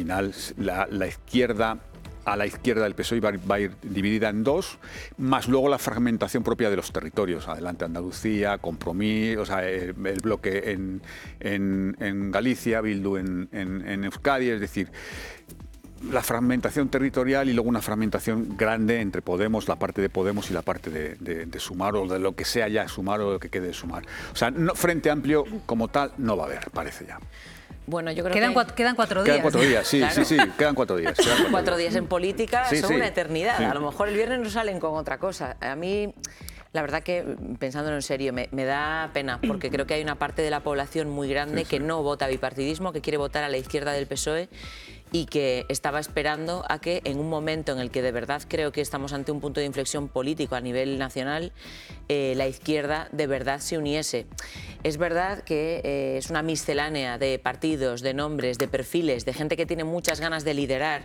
final la izquierda, a la izquierda del PSOE va a ir dividida en dos, más luego la fragmentación propia de los territorios. Adelante Andalucía, Compromís, o sea, el bloque en Galicia, Bildu en Euskadi, es decir, la fragmentación territorial y luego una fragmentación grande entre Podemos, la parte de Podemos y la parte de Sumar, o de lo que sea ya Sumar o lo que quede de Sumar. O sea, Frente Amplio como tal no va a haber, parece ya. Bueno, yo creo quedan 4 días. Quedan 4 días, sí, claro. sí, quedan 4 días. 4 días en política son una eternidad. Sí. A lo mejor el viernes nos salen con otra cosa. A mí, la verdad que, pensándolo en serio, me da pena, porque creo que hay una parte de la población muy grande que no vota bipartidismo, que quiere votar a la izquierda del PSOE y que estaba esperando a que en un momento en el que de verdad creo que estamos ante un punto de inflexión político a nivel nacional, la izquierda de verdad se uniese. Es verdad que es una miscelánea de partidos, de nombres, de perfiles, de gente que tiene muchas ganas de liderar.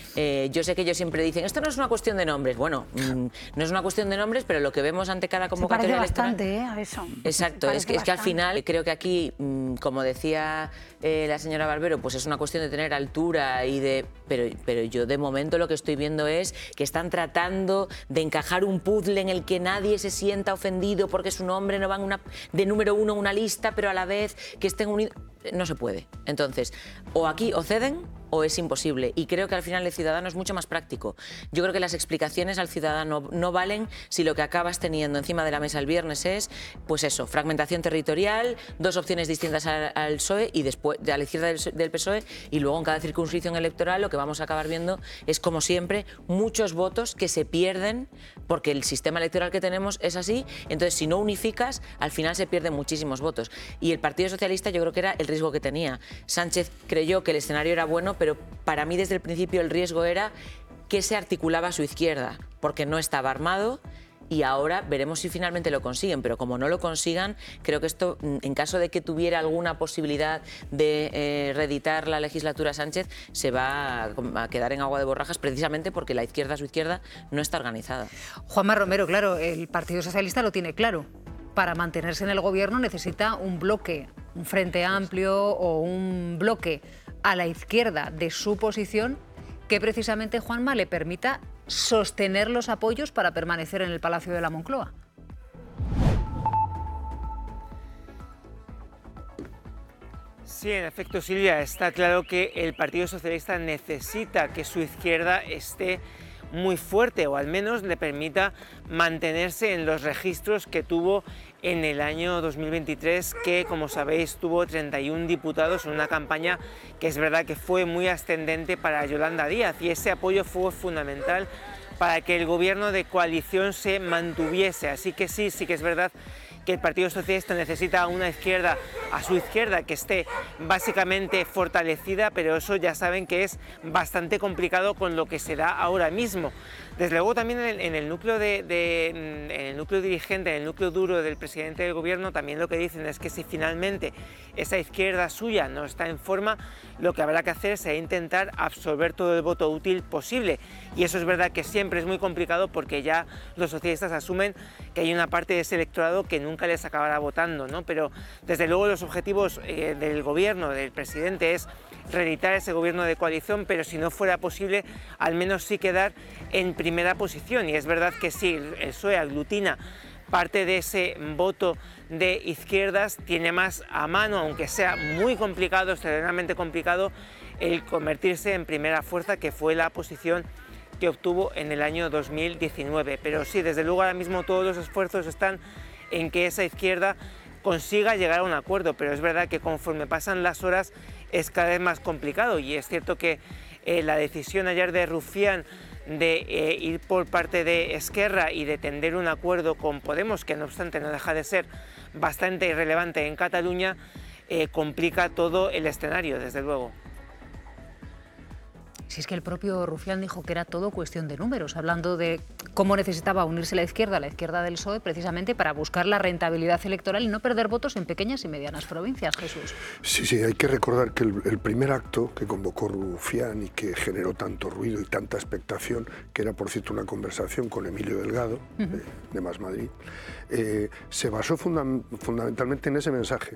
Yo sé que ellos siempre dicen, esto no es una cuestión de nombres. Bueno, no es una cuestión de nombres, pero lo que vemos ante cada convocatoria electoral... Se parece bastante, a eso. Exacto, es que al final creo que aquí, como decía la señora Barbero, pues es una cuestión de tener altura y de... Pero yo de momento lo que estoy viendo es que están tratando de encajar un puzzle en el que nadie se sienta ofendido porque su nombre no va de número 1 en una lista, pero a la vez que estén unidos... No se puede. Entonces, o aquí o ceden o es imposible. Y creo que al final el ciudadano es mucho más práctico. Yo creo que las explicaciones al ciudadano no valen si lo que acabas teniendo encima de la mesa el viernes es, pues eso, fragmentación territorial, 2 opciones distintas al PSOE y después a la izquierda del PSOE, y luego en cada circunscripción electoral lo que vamos a acabar viendo es, como siempre, muchos votos que se pierden porque el sistema electoral que tenemos es así. Entonces, si no unificas, al final se pierden muchísimos votos. Y el Partido Socialista yo creo que era el riesgo que tenía. Sánchez creyó que el escenario era bueno, pero para mí desde el principio el riesgo era que se articulaba a su izquierda, porque no estaba armado, y ahora veremos si finalmente lo consiguen, pero como no lo consigan, creo que esto, en caso de que tuviera alguna posibilidad de reeditar la legislatura Sánchez, se va a quedar en agua de borrajas, precisamente porque la izquierda, su izquierda, no está organizada. Juanma Romero, claro, el Partido Socialista lo tiene claro. Para mantenerse en el gobierno necesita un bloque, un Frente Amplio o un bloque a la izquierda de su posición que precisamente, Juanma, le permita sostener los apoyos para permanecer en el Palacio de la Moncloa. Sí, en efecto, Silvia, está claro que el Partido Socialista necesita que su izquierda esté muy fuerte, o al menos le permita mantenerse en los registros que tuvo en el año 2023, que, como sabéis, tuvo 31 diputados en una campaña que es verdad que fue muy ascendente para Yolanda Díaz, y ese apoyo fue fundamental para que el gobierno de coalición se mantuviese. Así que sí que es verdad que el Partido Socialista necesita una izquierda a su izquierda que esté básicamente fortalecida, pero eso ya saben que es bastante complicado con lo que se da ahora mismo. Desde luego también en el núcleo en el núcleo dirigente, en el núcleo duro del presidente del gobierno, también lo que dicen es que si finalmente esa izquierda suya no está en forma, lo que habrá que hacer será intentar absorber todo el voto útil posible. Y eso es verdad que siempre es muy complicado, porque ya los socialistas asumen que hay una parte de ese electorado que nunca les acabará votando, ¿no? Pero desde luego los objetivos del gobierno, del presidente, es reeditar ese gobierno de coalición, pero si no fuera posible, al menos sí quedar en primera posición. Y es verdad que sí, el PSOE aglutina parte de ese voto de izquierdas, tiene más a mano, aunque sea muy complicado, extremadamente complicado, el convertirse en primera fuerza, que fue la posición que obtuvo en el año 2019. Pero sí, desde luego ahora mismo todos los esfuerzos están en que esa izquierda consiga llegar a un acuerdo, pero es verdad que conforme pasan las horas es cada vez más complicado, y es cierto que la decisión ayer de Rufián de ir por parte de Esquerra y de tender un acuerdo con Podemos, que no obstante no deja de ser bastante irrelevante en Cataluña, complica todo el escenario, desde luego. Si es que el propio Rufián dijo que era todo cuestión de números, hablando de cómo necesitaba unirse la izquierda del PSOE, precisamente para buscar la rentabilidad electoral y no perder votos en pequeñas y medianas provincias, Jesús. Sí, hay que recordar que el primer acto que convocó Rufián y que generó tanto ruido y tanta expectación, que era, por cierto, una conversación con Emilio Delgado, de Más Madrid, se basó fundamentalmente en ese mensaje,